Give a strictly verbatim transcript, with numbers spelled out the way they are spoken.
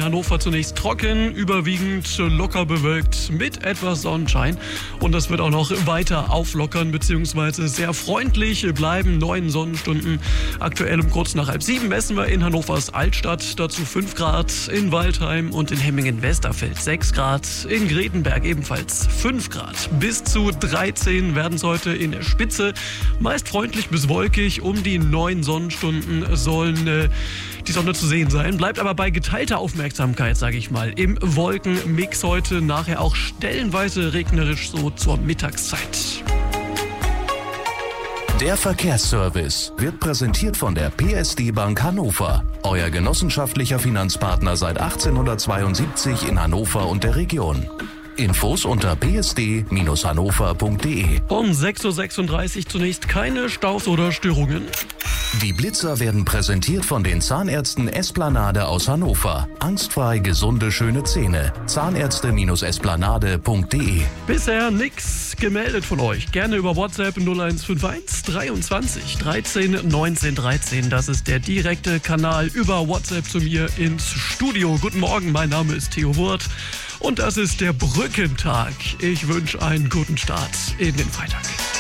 in Hannover zunächst trocken, überwiegend locker bewölkt mit etwas Sonnenschein. Und das wird auch noch weiter auflockern bzw. sehr freundlich bleiben. Neun Sonnenstunden. Aktuell um kurz nach halb sieben messen wir in Hannovers Altstadt. Dazu fünf Grad, in Waldheim und in Hemmingen-Westerfeld sechs Grad. In Gredenberg ebenfalls fünf Grad. Bis zu dreizehn werden es heute in der Spitze. Meist freundlich bis wolkig. Um die neun Sonnenstunden sollen äh, die Sonne zu sehen sein. Bleibt aber bei geteilter Aufmerksamkeit, sage ich mal. Im Wolkenmix heute, nachher auch stellenweise regnerisch so zur Mittagszeit. Der Verkehrsservice wird präsentiert von der P S D Bank Hannover, euer genossenschaftlicher Finanzpartner seit achtzehnhundertzweiundsiebzig in Hannover und der Region. Infos unter p s d Bindestrich hannover punkt d e. Um sechs Uhr sechsunddreißig zunächst keine Staus oder Störungen. Die Blitzer werden präsentiert von den Zahnärzten Esplanade aus Hannover. Angstfrei gesunde, schöne Zähne. Zahnärzte Esplanade punkt d e. Bisher nix gemeldet von euch. Gerne über WhatsApp null eins fünf eins dreiundzwanzig dreizehn neunzehn dreizehn. Das ist der direkte Kanal über WhatsApp zu mir ins Studio. Guten Morgen, mein Name ist Theo Wurt und das ist der Brückentag. Ich wünsche einen guten Start in den Freitag.